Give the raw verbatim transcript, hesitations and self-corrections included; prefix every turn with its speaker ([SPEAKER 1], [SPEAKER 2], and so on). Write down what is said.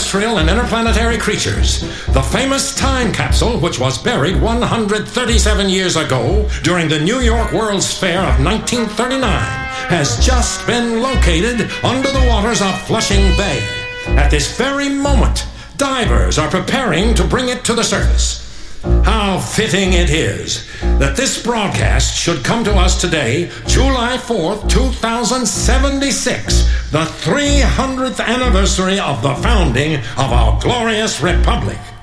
[SPEAKER 1] terrestrial and interplanetary creatures. The famous time capsule, which was buried one hundred thirty-seven years ago during the New York World's Fair of nineteen thirty-nine, has just been located under the waters of Flushing Bay. At this very moment, divers are preparing to bring it to the surface. How fitting it is that this broadcast should come to us today, July fourth, two thousand seventy-six, the three hundredth anniversary of the founding of our glorious republic.